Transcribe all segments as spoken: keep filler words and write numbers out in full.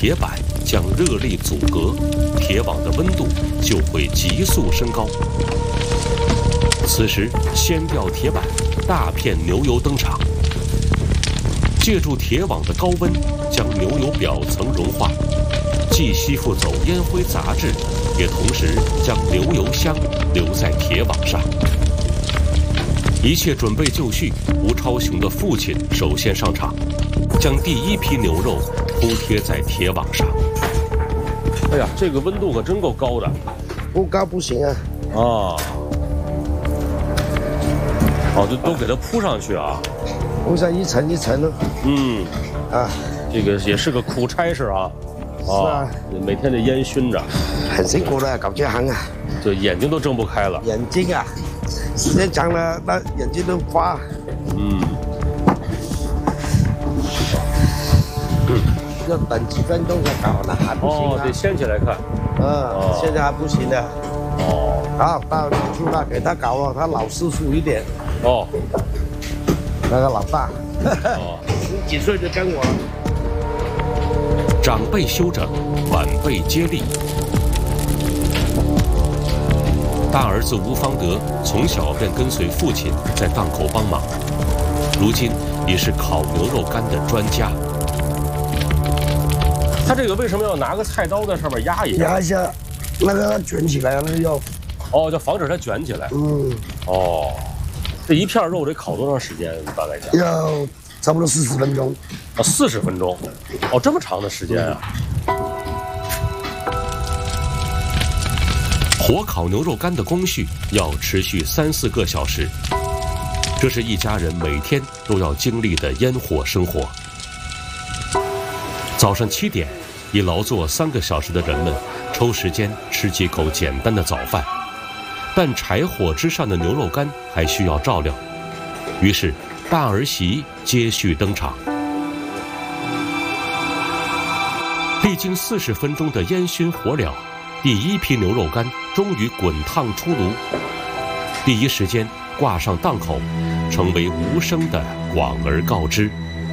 铁板将热力阻隔，铁网的温度就会急速升高。此时掀掉铁板，大片牛油登场。借助铁网的高温，将牛油表层融化，既吸附走烟灰杂质，也同时将牛油香留在铁网上。一切准备就绪，吴超雄的父亲首先上场，将第一批牛肉铺贴在铁网上。哎呀，这个温度可真够高的， 不高不行啊！ 啊，哦，就都给它铺上去啊， 铺上一层一层的。 嗯， 啊， 这个也是个苦差事啊。 是啊， 每天的烟熏着， 很辛苦的搞这行啊， 就眼睛都睁不开了。 眼睛啊，时间长了，那眼睛都花。 嗯。 要等几分钟才搞，那还不行啊。 哦，得掀起来看。 嗯，哦、现在还不行的。 哦。 好，到出那给他搞哦，他老师傅一点。 哦。 那个老大。 哦。 十几岁就跟我了。 长辈休整，晚辈接力。大儿子吴方德从小便跟随父亲在档口帮忙，如今也是烤牛肉干的专家。他这个为什么要拿个菜刀在上面压一下？ 压一下，那个卷起来，那个要。 哦，就防止它卷起来。嗯。哦，这一片肉得烤多长时间？大概讲？ 要差不多四十分钟。 啊，四十分钟。哦，这么长的时间啊！嗯、火烤牛肉干的工序要持续三四个小时，这是一家人每天都要经历的烟火生活。早上七点，已劳作三个小时的人们抽时间吃几口简单的早饭，但柴火之上的牛肉干还需要照料，于是大儿媳接续登场。历经四十分钟的烟熏火燎，第一批牛肉干终于滚烫出炉，第一时间挂上档口，成为无声的广而告之。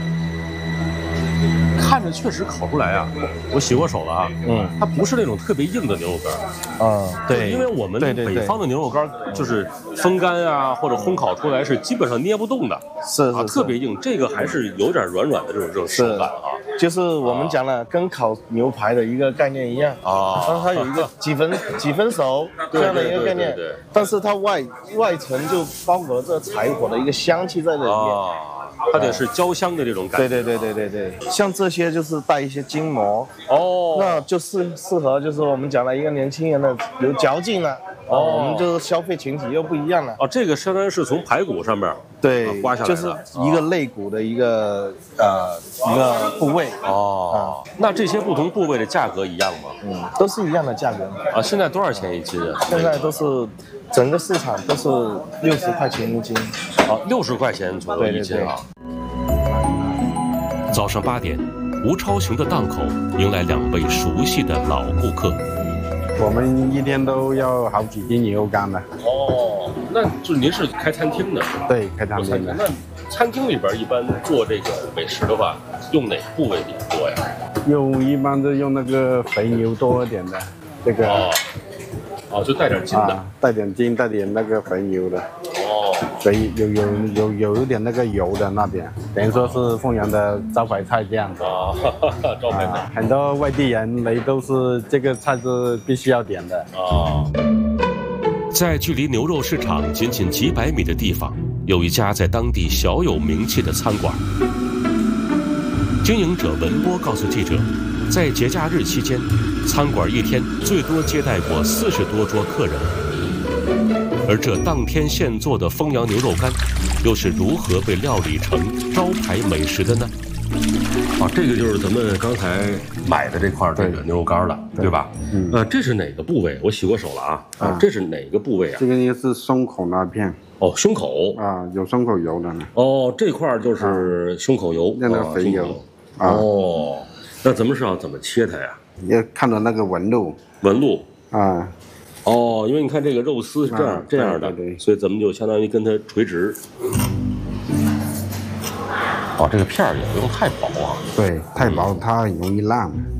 看着确实烤出来啊，我洗过手了啊，嗯，它不是那种特别硬的牛肉干，啊，对，因为我们北方的牛肉干就是风干啊或者烘烤出来是基本上捏不动的， 是啊，特别硬，这个还是有点软软的这种这种手感啊， 就是我们讲了跟烤牛排的一个概念一样啊，它有一个几分几分熟这样的一个概念， 对， 但是它外外层就包裹了这柴火的一个香气在里面。 它得是焦香的这种感觉。 对对对对对对，像这些就是带一些筋膜哦， 那就适适合就是我们讲了一个年轻人的有嚼劲了。哦，我们就是消费群体又不一样了。 哦，这个相当于是从排骨上面对刮下来的， 就是一个肋骨的一个呃一个部位。 哦，那这些不同部位的价格一样吗？ 嗯，都是一样的价格。 啊，现在多少钱一斤啊？ 现在都是整个市场都是六十块钱一斤。 啊，六十块钱左右一斤啊。早上八点，吴超雄的档口迎来两位熟悉的老顾客。 我们一天都要好几斤牛肉干的。 哦，那就您是开餐厅的？ 对，开餐厅的。 那餐厅里边一般做这个美食的话，用哪部位比较多呀？ 用一般都用那个肥牛多一点的，这个。 哦，哦，就带点筋的， 啊、带点筋，带点那个肥牛的。 哦， 肥有有有有一点那个油的那边，等于说是凤阳的招牌菜这样子。 啊，招牌菜、啊。 很多外地人来都是这个菜是必须要点的。 啊，在距离牛肉市场仅仅几百米的地方，有一家在当地小有名气的餐馆。经营者文波告诉记者，在节假日期间，餐馆一天最多接待过四十多桌客人。而这当天现做的丰阳牛肉干，又是如何被料理成招牌美食的呢？啊，这个就是咱们刚才买的这块这个牛肉干了， 对, 对吧？嗯，呃，这是哪个部位？我洗过手了啊。啊，这是哪个部位啊？ 这个应该是胸口那片。 哦，胸口啊，有胸口油的呢。 哦，这块就是胸口油， 那个肥油。 啊、哦，那咱们是要怎么切它呀？ 要看到那个纹路。 纹路啊。 哦，因为你看这个肉丝是这样、啊、这样的，对对对，所以咱们就相当于跟它垂直。哦，这个片儿也不用太薄啊。 对，太薄它很容易烂。